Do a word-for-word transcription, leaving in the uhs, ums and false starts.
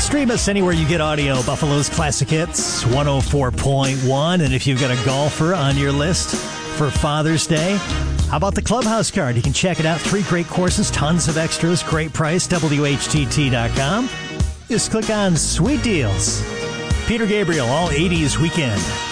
Stream us anywhere you get audio. Buffalo's Classic Hits, one oh four point one. And if you've got a golfer on your list for Father's Day, how about the Clubhouse card? You can check it out. Three great courses, tons of extras, great price, W H T T dot com. Just click on Sweet Deals. Peter Gabriel, All eighties Weekend.